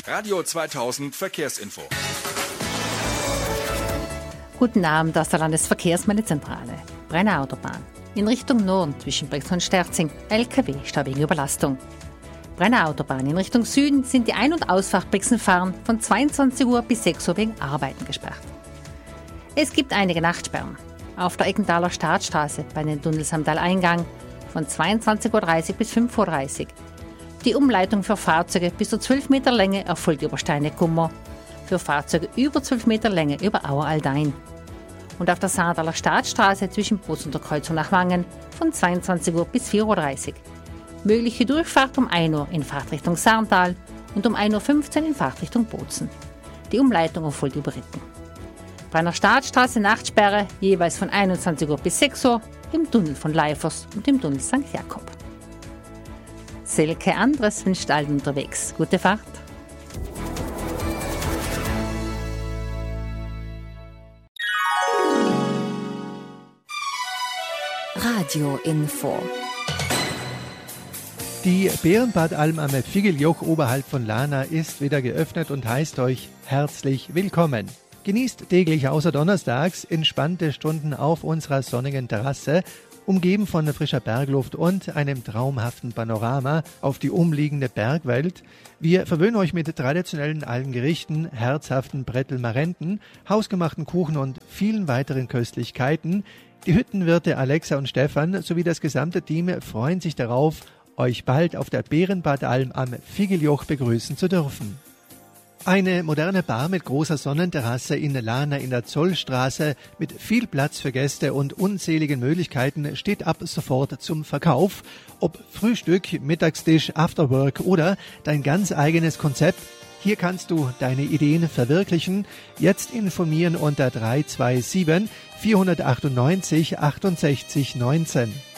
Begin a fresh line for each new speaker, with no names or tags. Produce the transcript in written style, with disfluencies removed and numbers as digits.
Radio 2000 Verkehrsinfo.
Guten Abend aus der Landesverkehrsmeldezentrale. Brenner Autobahn. In Richtung Norden zwischen Brixen und Sterzing. LKW statt wegen Überlastung. Brenner Autobahn. In Richtung Süden sind die Ein- und Ausfahrt Brixen-Fahren von 22 Uhr bis 6 Uhr wegen Arbeiten gesperrt. Es gibt einige Nachtsperren. Auf der Eckenthaler Staatsstraße bei den Tunnels am Taleingang von 22.30 Uhr bis 5.30 Uhr. Die Umleitung für Fahrzeuge bis zu 12 Meter Länge erfolgt über Steine-Kummer. Für Fahrzeuge über 12 Meter Länge über Auer-Aldein. Und auf der Saartaler Staatsstraße zwischen Bozen und der Kreuzung nach Wangen von 22 Uhr bis 4.30 Uhr. Mögliche Durchfahrt um 1 Uhr in Fahrtrichtung Sarntal und um 1.15 Uhr in Fahrtrichtung Bozen. Die Umleitung erfolgt über Ritten. Brenner Staatsstraße Nachtsperre jeweils von 21 Uhr bis 6 Uhr im Tunnel von Leifers und im Tunnel St. Jakob. Selke Andres wünscht allen unterwegs gute Fahrt.
Radio Info.
Die Bärenbadalm am Figeljoch oberhalb von Lana ist wieder geöffnet und heißt euch herzlich willkommen. Genießt täglich außer donnerstags entspannte Stunden auf unserer sonnigen Terrasse, umgeben von frischer Bergluft und einem traumhaften Panorama auf die umliegende Bergwelt. Wir verwöhnen euch mit traditionellen Almgerichten, herzhaften Brettelmarenten, hausgemachten Kuchen und vielen weiteren Köstlichkeiten. Die Hüttenwirte Alexa und Stefan sowie das gesamte Team freuen sich darauf, euch bald auf der Bärenbadalm am Figeljoch begrüßen zu dürfen. Eine moderne Bar mit großer Sonnenterrasse in Lana in der Zollstraße mit viel Platz für Gäste und unzähligen Möglichkeiten steht ab sofort zum Verkauf. Ob Frühstück, Mittagstisch, Afterwork oder dein ganz eigenes Konzept, hier kannst du deine Ideen verwirklichen. Jetzt informieren unter 327 498 68 19.